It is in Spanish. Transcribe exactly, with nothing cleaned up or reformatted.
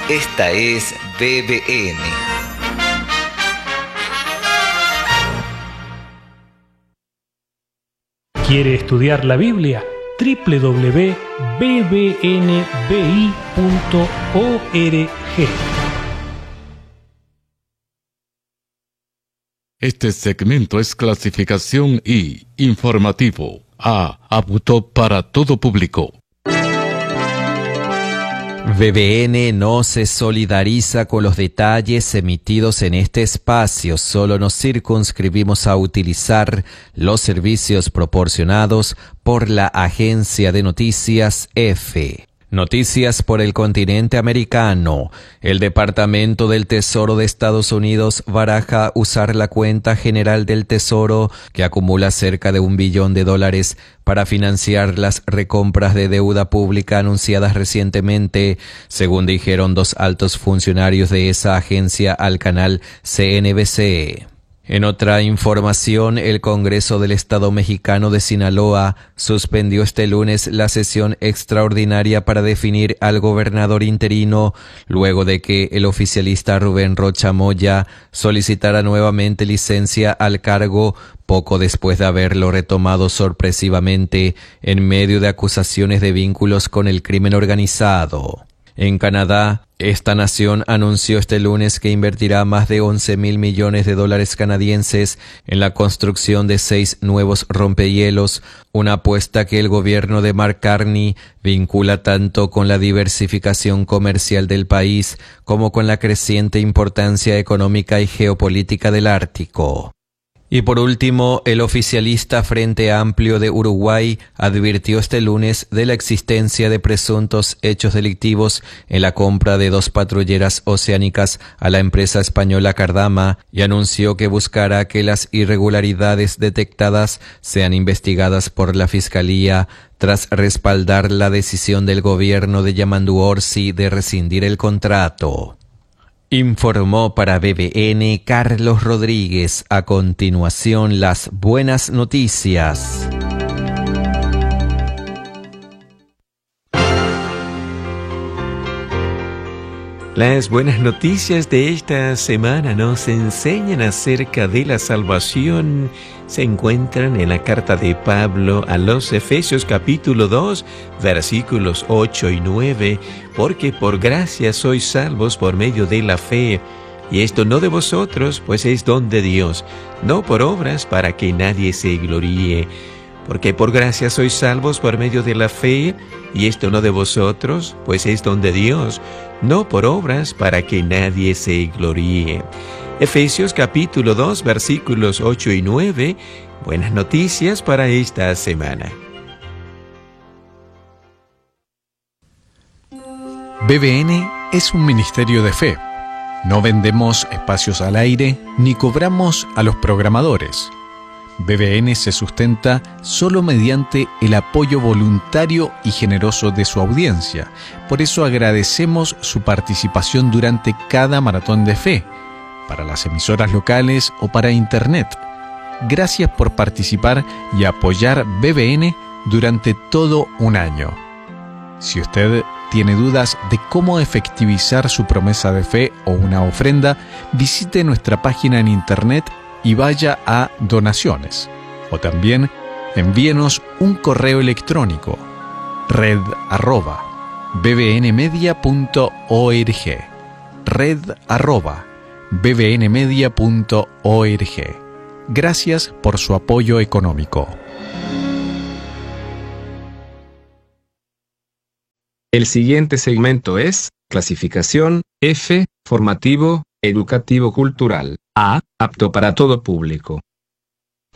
Esta es B B N. ¿Quiere estudiar la Biblia? doble u doble u doble u punto b b n b i punto org. Este segmento es clasificación I, informativo. A, apto para todo público. B B N no se solidariza con los detalles emitidos en este espacio, solo nos circunscribimos a utilizar los servicios proporcionados por la agencia de noticias EFE. Noticias por el continente americano. El Departamento del Tesoro de Estados Unidos baraja usar la cuenta general del Tesoro, que acumula cerca de un billón de dólares, para financiar las recompras de deuda pública anunciadas recientemente, según dijeron dos altos funcionarios de esa agencia al canal C N B C. En otra información, el Congreso del Estado mexicano de Sinaloa suspendió este lunes la sesión extraordinaria para definir al gobernador interino, luego de que el oficialista Rubén Rocha Moya solicitara nuevamente licencia al cargo poco después de haberlo retomado sorpresivamente en medio de acusaciones de vínculos con el crimen organizado. En Canadá, esta nación anunció este lunes que invertirá más de once mil millones de dólares canadienses en la construcción de seis nuevos rompehielos, una apuesta que el gobierno de Mark Carney vincula tanto con la diversificación comercial del país como con la creciente importancia económica y geopolítica del Ártico. Y por último, el oficialista Frente Amplio de Uruguay advirtió este lunes de la existencia de presuntos hechos delictivos en la compra de dos patrulleras oceánicas a la empresa española Cardama y anunció que buscará que las irregularidades detectadas sean investigadas por la Fiscalía tras respaldar la decisión del gobierno de Yamandu Orsi de rescindir el contrato. Informó para B B N Carlos Rodríguez. A continuación, las buenas noticias. Las buenas noticias de esta semana nos enseñan acerca de la salvación. Se encuentran en la carta de Pablo a los Efesios capítulo dos, versículos ocho y nueve, porque por gracia sois salvos por medio de la fe, y esto no de vosotros, pues es don de Dios, no por obras para que nadie se gloríe. Porque por gracia sois salvos por medio de la fe, y esto no de vosotros, pues es don de Dios, no por obras para que nadie se gloríe. Efesios capítulo dos, versículos ocho y nueve, buenas noticias para esta semana. B B N es un ministerio de fe. No vendemos espacios al aire ni cobramos a los programadores. B B N se sustenta solo mediante el apoyo voluntario y generoso de su audiencia. Por eso agradecemos su participación durante cada maratón de fe, para las emisoras locales o para Internet. Gracias por participar y apoyar B B N durante todo un año. Si usted tiene dudas de cómo efectivizar su promesa de fe o una ofrenda, visite nuestra página en Internet y vaya a donaciones. O también envíenos un correo electrónico, red arroba bbnmedia punto org, red arroba bbnmedia punto org. Gracias por su apoyo económico. El siguiente segmento es clasificación F, formativo, educativo cultural. A, apto para todo público.